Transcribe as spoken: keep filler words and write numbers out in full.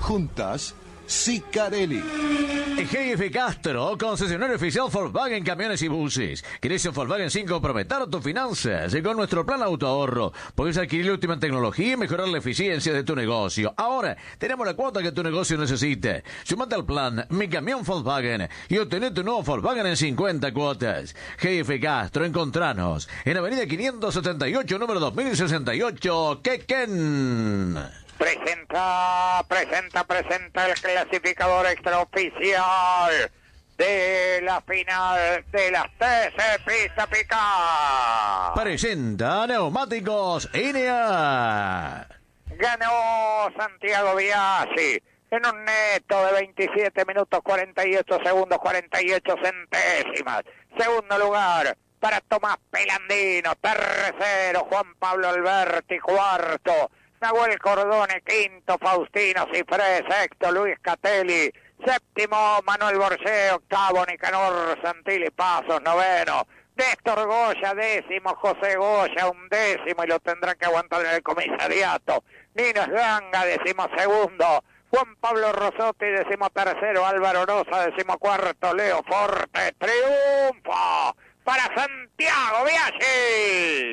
Juntas, Sicarelli. G F Castro, concesionario oficial Volkswagen Camiones y Buses. ¿Querés un Volkswagen sin comprometer tus finanzas? Con nuestro plan autoahorro puedes adquirir la última tecnología y mejorar la eficiencia de tu negocio. Ahora tenemos la cuota que tu negocio necesita. Sumate al plan Mi Camión Volkswagen y obtener tu nuevo Volkswagen en cincuenta cuotas. G F Castro, encontranos en Avenida quinientos setenta y ocho, número dos mil sesenta y ocho, Quequén. Presenta, presenta, presenta el clasificador extraoficial de la final de las T C Pista Pica. Presenta Neumáticos N A. Ganó Santiago Biasi en un neto de veintisiete minutos cuarenta y ocho segundos cuarenta y ocho centésimas. Segundo lugar para Tomás Pelandino. Tercero Juan Pablo Alberti. Cuarto Nahuel Cordone. Quinto Faustino Cifré. Sexto Luis Catelli. Séptimo Manuel Borcé. Octavo Nicanor Santilli Pasos. Noveno Néstor Goya. Décimo José Goya. Undécimo, y lo tendrán que aguantar en el comisariato, Nino Esganga. Décimo segundo Juan Pablo Rosotti. Décimo tercero Álvaro Rosa. Décimo cuarto Leo Forte. Triunfo para Santiago Biasi.